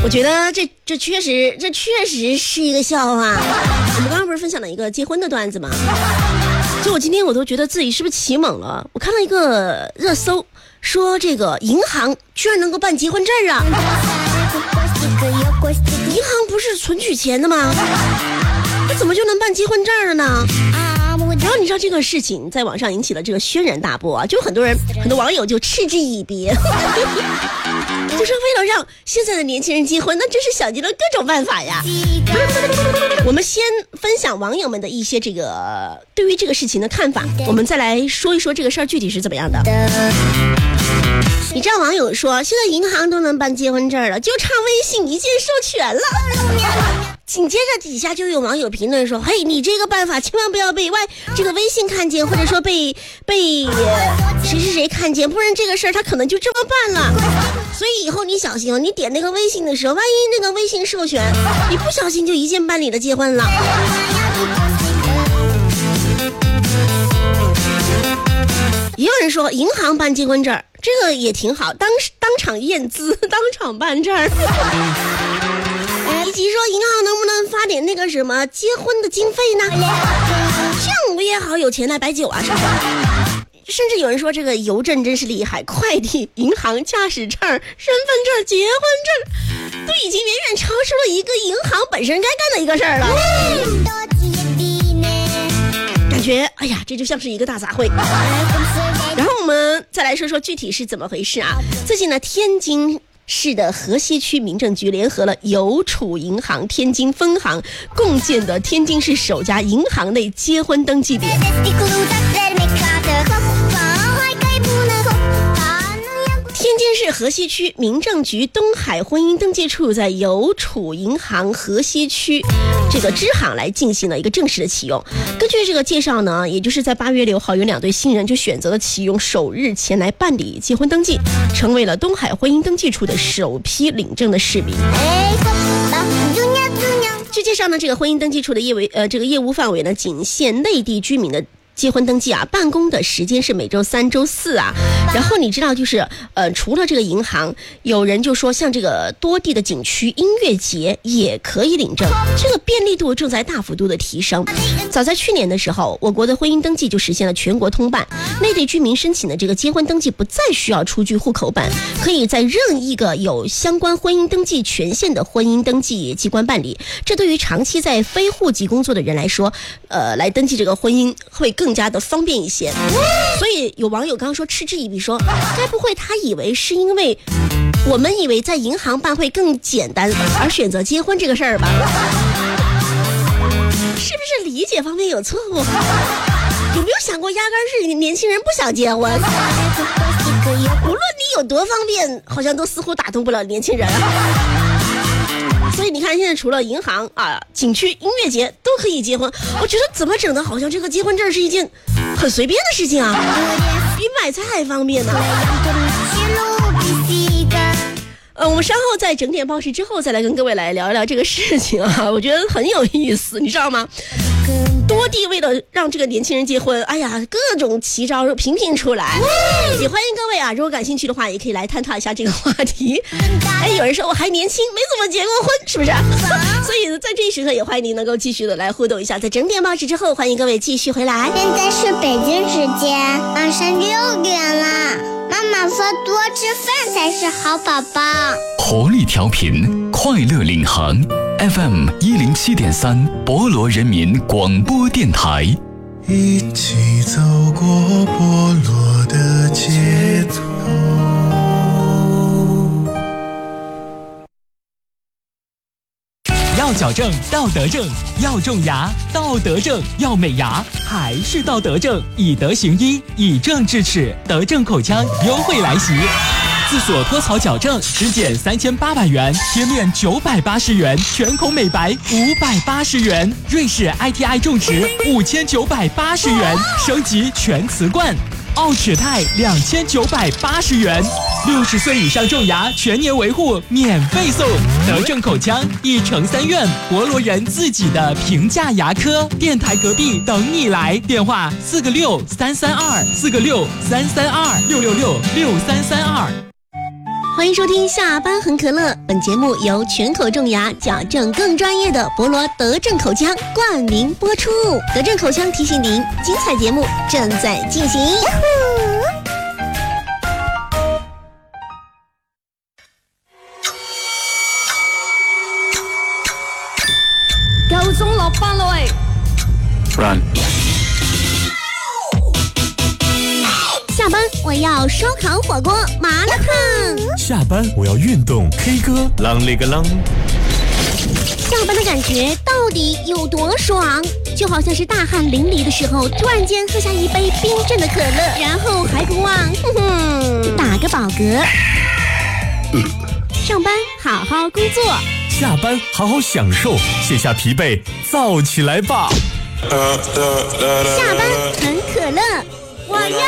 我觉得这确实是一个笑话。我们刚刚不是分享了一个结婚的段子吗？就我今天我都觉得自己是不是起猛了？我看到一个热搜，说这个银行居然能够办结婚证啊！银行不是存取钱的吗？那怎么就能办结婚证了呢？然后你知道这个事情在网上引起了这个轩然大波啊，就很多网友就嗤之以鼻，就是为了让现在的年轻人结婚，那真是想尽了各种办法呀。我们先分享网友们的一些这个对于这个事情的看法，我们再来说一说这个事儿具体是怎么样的。你知道网友说现在银行都能办结婚证了，就差微信一键授权了。紧接着底下就有网友评论说，嘿，你这个办法千万不要被这个微信看见，或者说被谁看见，不然这个事儿他可能就这么办了。所以以后你小心，你点那个微信的时候，万一那个微信授权，你不小心就一键办理了结婚了。也有人说银行办结婚证这个也挺好，当场验资，当场办证。以及说银行能不能发点那个什么结婚的经费呢？这样不也好有钱来摆酒啊，是不是？甚至有人说这个邮政真是厉害，快递、银行、驾驶证、身份证、结婚证都已经远远超出了一个银行本身该干的一个事儿了。感觉哎呀，这就像是一个大杂烩。然后我们再来说说具体是怎么回事啊？最近呢，天津市的河西区民政局联合了邮储银行天津分行，共建的天津市首家银行内结婚登记点。天津市河西区民政局东海婚姻登记处在邮储银行河西区这个支行来进行了一个正式的启用。根据这个介绍呢，也就是在8月6号有2对新人就选择了启用首日前来办理结婚登记，成为了东海婚姻登记处的首批领证的市民。据介绍呢，这个婚姻登记处的业务范围呢，仅限内地居民的结婚登记啊，办公的时间是每周3、周4啊。然后你知道就是除了这个银行，有人就说像这个多地的景区音乐节也可以领证，这个便利度正在大幅度的提升。早在去年的时候，我国的婚姻登记就实现了全国通办，内地居民申请的这个结婚登记不再需要出具户口本，可以在任意一个有相关婚姻登记权限的婚姻登记机关办理。这对于长期在非户籍工作的人来说，来登记这个婚姻会更加的方便一些。所以有网友刚刚说嗤之以鼻，说该不会他以为是因为我们以为在银行办会更简单而选择结婚这个事儿吧？是不是理解方面有错误？有没有想过压根是年轻人不想结婚？无论你有多方便，好像都似乎打动不了年轻人啊。所以你看现在除了银行啊、景区、音乐节都可以结婚，我觉得怎么整的好像这个结婚证是一件很随便的事情啊，比买菜还方便呢。我们稍后在整点报时之后再来跟各位来聊一聊这个事情啊，我觉得很有意思，你知道吗？多地为了让这个年轻人结婚，哎呀，各种奇招频频出来，也欢迎各位啊，如果感兴趣的话，也可以来探讨一下这个话题。哎，有人说我还年轻，没怎么结过婚，是不是？所以在这一时刻，也欢迎您能够继续的来互动一下。在整点报时之后，欢迎各位继续回来。 现在是北京时间晚上6点了，妈妈说多吃饭才是好宝宝。 活力调频，快乐领航 FM 107.3，博罗人民广播电台。 一起走过波罗的街头。 要矫正到德正，要种牙到德正，要美牙还是到德正，以德行医，以正治齿，德正口腔优惠来袭。自锁脱槽矫正只减3800元，贴面980元，全口美白580元，瑞士 ITI 种植5980元，升级全瓷冠。奥齿泰2980元，60岁以上种牙全年维护免费送。德正口腔一城3院，博罗人自己的平价牙科，电台隔壁等你来，电话4个63324，4个63326666332。 欢迎收听下班很可乐，本节目由全口种牙矫正更专业的博罗德正口腔冠名播出。德正口腔提醒您，精彩节目正在进行。 夠鐘落班啦喂！ Run。 下班我要烧烤火锅麻辣烫。 下班我要运动 K 歌啷里个啷。 下班的感觉到底有多爽？就好像是大汗淋漓的时候，突然间喝下一杯冰镇的可乐，然后还不忘打个饱嗝。上班好好工作， 下班好好享受，卸下疲惫，燥起来吧。 下班很可乐，我要。